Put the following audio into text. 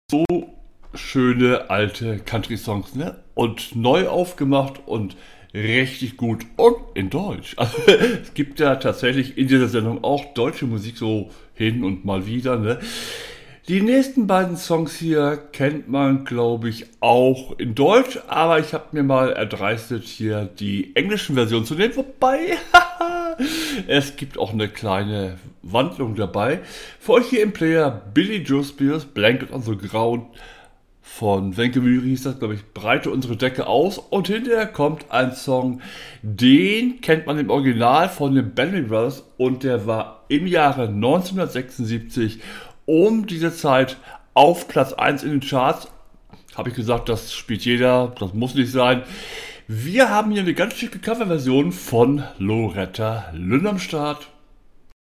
Schöne alte Country-Songs, ne? Und neu aufgemacht und richtig gut und in Deutsch. Also, es gibt ja tatsächlich in dieser Sendung auch deutsche Musik so hin und mal wieder, ne? Die nächsten beiden Songs hier kennt man, glaube ich, auch in Deutsch, aber ich habe mir mal erdreistet, hier die englischen Versionen zu nehmen, wobei es gibt auch eine kleine Wandlung dabei. Für euch hier im Player Billy Joe Spears, Blanket on the Ground von Wenke Mühri hieß das, glaube ich, breite unsere Decke aus. Und hinterher kommt ein Song, den kennt man im Original von den Bellamy Brothers und der war im Jahre 1976 um diese Zeit auf Platz 1 in den Charts. Habe ich gesagt, das spielt jeder, das muss nicht sein. Wir haben hier eine ganz schicke Coverversion von Loretta Lynn am Start.